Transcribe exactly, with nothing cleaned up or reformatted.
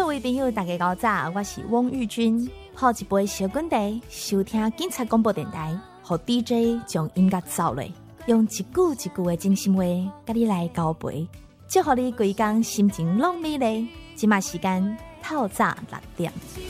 位朋友大家好早，我是汪玉君，泡一杯小滚茶，收听警察广播电台，和 D J 将音乐走落，用一句一句的真心话，甲你来交陪，祝福你规工心情拢美丽。即马时间透早六点。